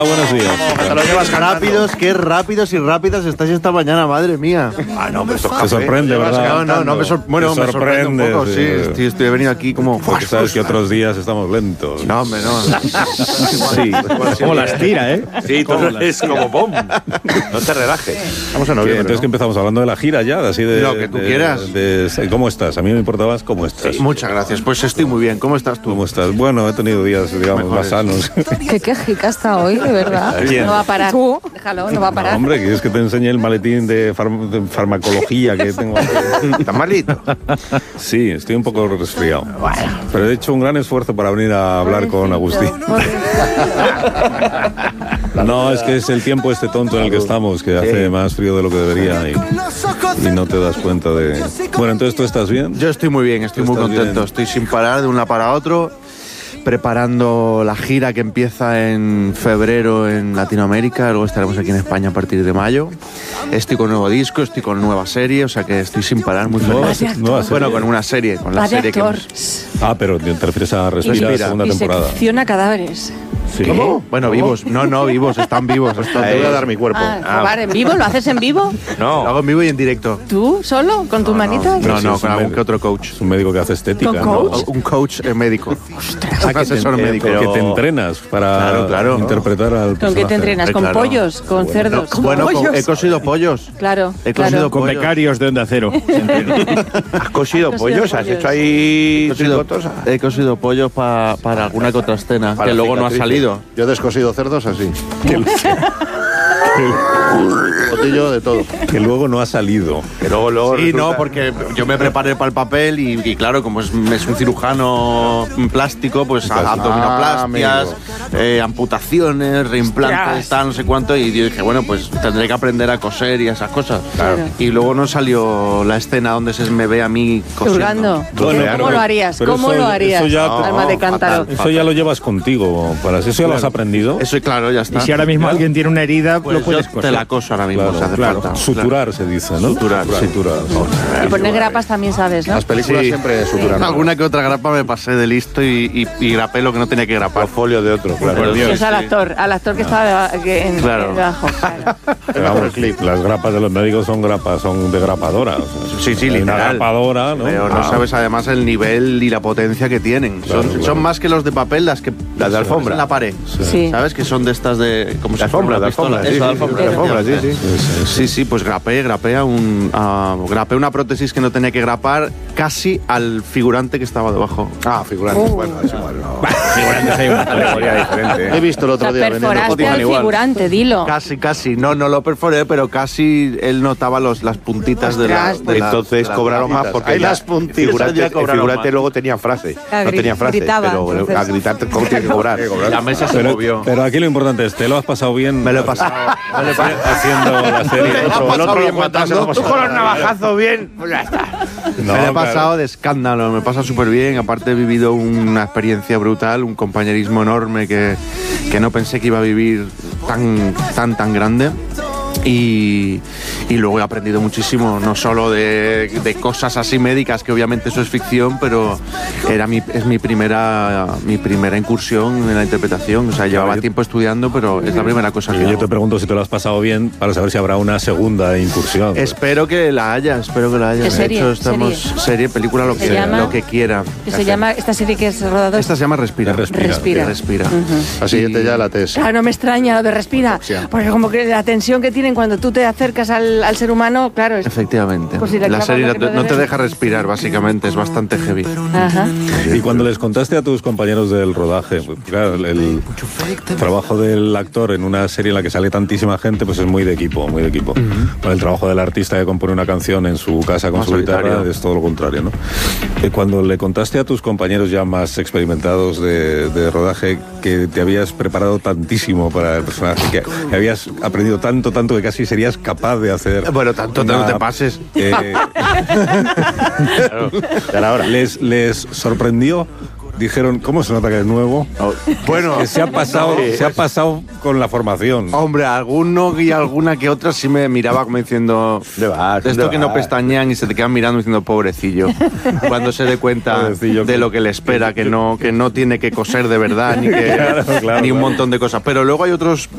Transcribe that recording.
Buenos días. Te lo llevas rápidos, qué rápidos y rápidas estáis esta mañana, madre mía. No, pero esto Te sorprende, ¿verdad? No, me sorprende un poco, sí. Estoy venido aquí como... Porque sabes que otros días estamos lentos. No, hombre, no. Sí. Como las tira, ¿eh? Sí, todo es como bom. No te relajes. Vamos a noviembre. Entonces que empezamos hablando de la gira ya, así de... Lo que tú quieras. ¿Cómo estás? A mí me importaba cómo estás. Muchas gracias, pues estoy muy bien. ¿Cómo estás tú? ¿Cómo estás? Bueno, he tenido días, digamos, más sanos. Qué quejica está hoy, de verdad. ¿Quién? No va a parar. Tú, déjalo, no va a parar. No, hombre, ¿quieres que te enseñe el maletín de farmacología que tengo? ¿Estás malito? Sí, estoy un poco resfriado. Pero he hecho un gran esfuerzo para venir a hablar con Agustín. No, es que es el tiempo este tonto en el que estamos, que hace más frío de lo que debería y no te das cuenta de... Bueno, entonces, ¿tú estás bien? Yo estoy muy bien, estoy muy contento. Bien. Estoy sin parar de un lado para otro, preparando la gira que empieza en febrero en Latinoamérica, luego estaremos aquí en España a partir de mayo. Estoy con nuevo disco, estoy con nueva serie, o sea que estoy sin parar, muy feliz. Bueno, con una serie, con la serie que... Ah, pero te refieres a Respira, segunda temporada. Disecciona cadáveres. Sí. ¿Cómo? Bueno, vivos. No, vivos, están vivos. Te voy a dar mi cuerpo. ¿En vivo? ¿Lo haces en vivo? Lo hago en vivo y en directo. ¿Tú solo? ¿Con tus manitas? No, con algún que otro coach. Es un médico que hace estética. ¿Con coach? ¿No? Un coach médico. Un asesor médico. Que te entrenas para interpretar al personaje. ¿Con qué te entrenas? ¿Con pollos? ¿Con cerdos? Bueno, he cosido pollos. Claro, He cosido Con pollos. becarios de Onda Cero. ¿Has cosido pollos? ¿Has hecho ahí tricotos? He cosido pollos para alguna que otra escena, que luego no ha salido. Yo he descosido cerdos así. Botillo de todo. Que luego no ha salido. Que luego Sí, no, porque yo me preparé para el papel y claro, como es un cirujano plástico, pues abdominoplastias, amputaciones, reimplantes, tal, no sé cuánto, y yo dije, bueno, pues tendré que aprender a coser y esas cosas. Claro. Y luego no salió la escena donde se me ve a mí cosiendo. Hurgando. Bueno, ¿Cómo lo harías? pero ¿Cómo eso- lo harías? eso ya- Alma de cántaro. Eso ya lo llevas contigo. Para eso ya lo has aprendido. Eso, claro, ya está. Y si ahora mismo alguien tiene una herida, Pues lo puedes yo coser. te la coso ahora mismo, si hace falta. Suturar se dice, ¿no? Suturar, sí. Suturar. Y poner grapas también sabes, ¿no? Las películas siempre suturan. Alguna que otra grapa me pasé de listo y grapé lo que no tenía que grapar. Portfolio de otro, claro. Por Dios. Es al actor que estaba Claro. debajo. Claro. Pero vamos, las grapas de los médicos son grapas, son de grapadora. O sea, Sí, hay literal. una grapadora, ¿no? Pero no sabes además el nivel y la potencia que tienen. Claro, son, claro. son más que los de papel, las de alfombra en la pared. Sí. ¿Sabes? Que son de estas de... como si alfombra, fuera una de alfombra, pistola. sí, Eso, sí, alfombra, de alfombra, sí. Sí, pues grapé una prótesis que no tenía que grapar casi al figurante que estaba debajo. Figurantes. Bueno, es igual. No. Figurantes hay una categoría diferente. He visto el O otro sea, día vendiendo perforaste cotizan al igual. figurante, dilo. Casi. No lo perforé, pero casi él notaba las puntitas de la... Entonces cobraron más porque Hay las puntitas. el figurante más. luego tenía frase. Ah, No tenía frase, gritaba, pero entonces. a gritar cómo tiene que cobrar. La mesa se movió. Pero aquí lo importante es, ¿te lo has pasado bien? Me lo he pasado. Haciendo la serie. El otro lo cuentas, no pasa Tú con los nada. navajazos bien, pues ya está. No, Me lo he claro. pasado de escándalo, me he pasado súper bien. Aparte he vivido una experiencia brutal, un compañerismo enorme que no pensé que iba a vivir tan grande. Y luego he aprendido muchísimo, no solo de cosas así médicas, que obviamente eso es ficción, pero es mi primera incursión en la interpretación. O sea, llevaba tiempo estudiando, pero es la primera cosa que Yo hago. te pregunto si te lo has pasado bien para saber si habrá una segunda incursión. Espero que la haya. ¿Qué De serie? hecho, estamos serie, película, lo ¿Se que, llama? lo que quiera. Que se llama, esta serie que es rodado. Esta se llama Respira. Respira. Respira. La siguiente ya la TS. Claro, no me extraña lo de respira, porque como que la tensión que tienen cuando tú te acercas al ser humano, claro, es... Efectivamente. Pues si le la clavas serie lo que no puede te ver. deja respirar, básicamente, es bastante heavy. Ajá. Y cuando les contaste a tus compañeros del rodaje, pues, claro, el trabajo del actor en una serie en la que sale tantísima gente, pues es muy de equipo, muy de equipo. Bueno, el trabajo del artista que compone una canción en su casa con Más su guitarra solitario. es todo lo contrario, ¿no? Cuando le contaste a tus compañeros ya más experimentados de rodaje que te habías preparado tantísimo para el personaje, que habías aprendido tanto que casi serías capaz de hacer... Bueno, tanto no te pases. Ahora, ¿les sorprendió? Dijeron, ¿cómo se nota que es nuevo? Bueno, Que se ha pasado con la formación. hombre, alguno y alguna que otra sí me miraba como diciendo... De esto que no pestañean y se te quedan mirando diciendo pobrecillo. Cuando se dé cuenta Pobrecillo. de lo que le espera, que no tiene que coser de verdad, ni un Claro. montón de cosas. Pero luego hay otros